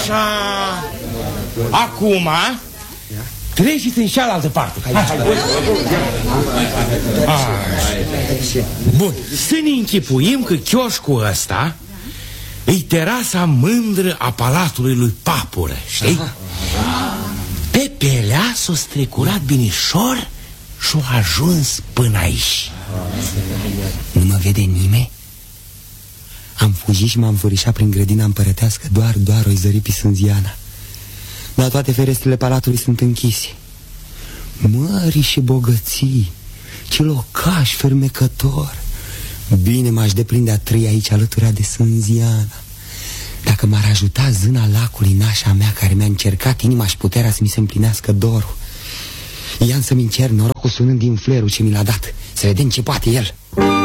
Așa. Acum treceți în cealaltă parte. Bun, să ne închipuim că chioșcul ăsta e terasa mândră a palatului lui Papură, știi? Pe pelea s-o strecurat binișor și-o ajuns până aici. Nu mă vede nimeni? Am fugit și m-am furișat prin grădina împărătească. Doar o-i zări pe Sânziana. Dar toate ferestrele palatului sunt închise. Mări și bogății, ce locaș fermecător. Bine m-aș deprinde a trăi aici alături de Sânziana. Dacă m-ar ajuta zâna lacului nașa mea, care mi-a încercat inima și puterea să mi se împlinească dorul. Ia să-mi încerc norocul sunând din flerul ce mi l-a dat. Să vedem ce poate el.